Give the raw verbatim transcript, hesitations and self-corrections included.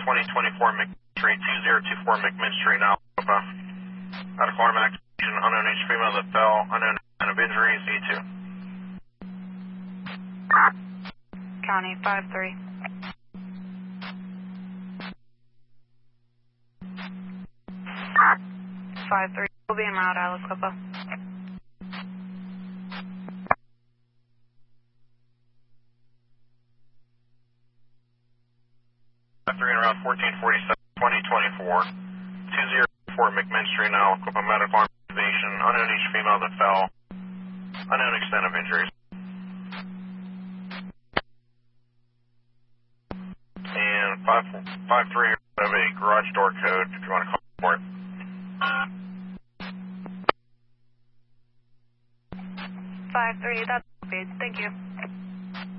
twenty twenty-four McMinstry, two zero two four McMinstry, now medical arm activation, unknown H female that fell, unknown sign of injuries, E two. County five three. five three, we'll be en route, Aliquippa. five three en route, fourteen forty-seven, twenty twenty-four, two zero four McMinstry, now Aliquippa, medical arm activation, unknown H female that fell, unknown extent of injuries. And five five three have a garage door code if you want to call for it. five three, that's okay. Thank you.